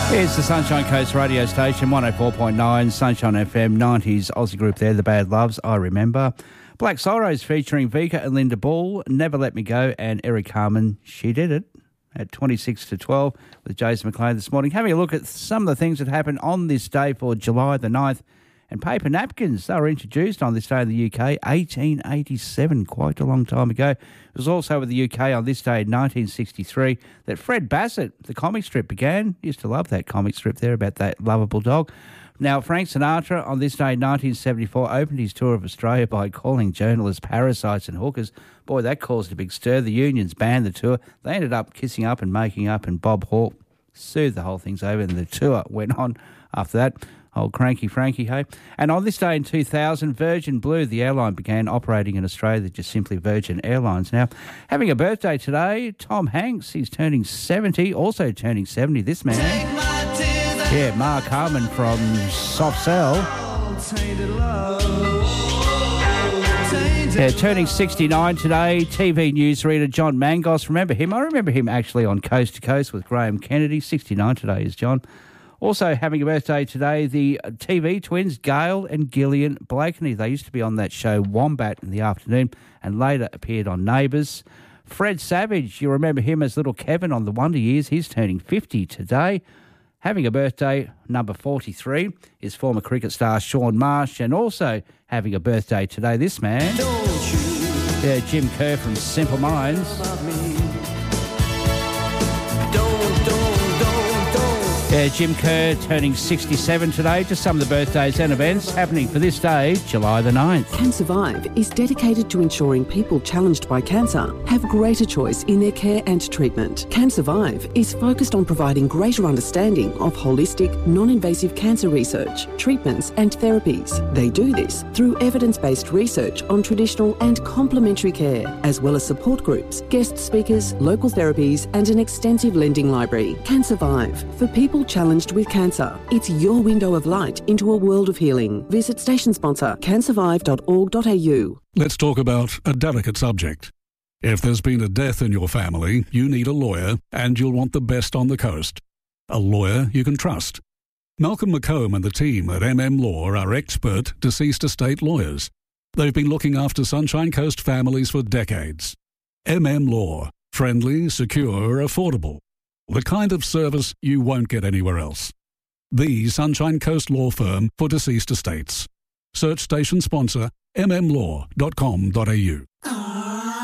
It's the Sunshine Coast radio station, 104.9, Sunshine FM, 90s Aussie group there, The Bad Loves, I Remember. Black Sorrows featuring Vika and Linda Ball, Never Let Me Go, and Eric Carmen, She Did It, at 26 to 12 with Jason McLean this morning. Having a look at some of the things that happened on this day for July the 9th. And paper napkins, they were introduced on this day in the UK, 1887, quite a long time ago. It was also with the UK on this day in 1963 that Fred Bassett, the comic strip, began. Used to love that comic strip there about that lovable dog. Now, Frank Sinatra on this day in 1974 opened his tour of Australia by calling journalists parasites and hookers. Boy, that caused a big stir. The unions banned the tour. They ended up kissing up and making up, and Bob Hawke soothed the whole thing's over, and the tour went on after that. Old cranky Frankie, hey? And on this day in 2000, Virgin Blue, the airline, began operating in Australia, just simply Virgin Airlines. Now, having a birthday today, Tom Hanks, he's turning 70, also turning 70, this man. Yeah, Mark Harmon from Soft Cell. Yeah, turning 69 today, TV newsreader John Mangos. Remember him? I remember him actually on Coast to Coast with Graham Kennedy. 69 today is John. Also having a birthday today, the TV twins, Gail and Gillian Blakeney. They used to be on that show Wombat in the afternoon and later appeared on Neighbours. Fred Savage, you remember him as little Kevin on The Wonder Years. He's turning 50 today. Having a birthday, number 43, is former cricket star Shaun Marsh. And also having a birthday today, this man, Jim Kerr from Simple Minds. Jim Kerr turning 67 today. Just some of the birthdays and events happening for this day, July the 9th. CanSurvive is dedicated to ensuring people challenged by cancer have greater choice in their care and treatment. CanSurvive is focused on providing greater understanding of holistic, non-invasive cancer research, treatments and therapies. They do this through evidence-based research on traditional and complementary care, as well as support groups, guest speakers, local therapies and an extensive lending library. CanSurvive, for people challenged with cancer. It's your window of light into a world of healing. Visit station sponsor cansurvive.org.au. Let's talk about a delicate subject. If there's been a death in your family, you need a lawyer, and you'll want the best on the coast. A lawyer you can trust. Malcolm McComb and the team at Law are expert deceased estate lawyers. They've been looking after Sunshine Coast families for decades. Law. Friendly, secure, affordable. The kind of service you won't get anywhere else. The Sunshine Coast law firm for deceased estates. Search station sponsor mmlaw.com.au.